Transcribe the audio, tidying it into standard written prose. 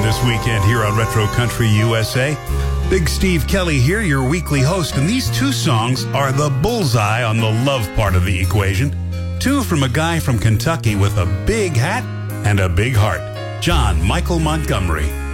this weekend here on Retro Country USA. Big Steve Kelly here, your weekly host, and these two songs are the bullseye on the love part of the equation. Two from a guy from Kentucky with a big hat and a big heart, John Michael Montgomery.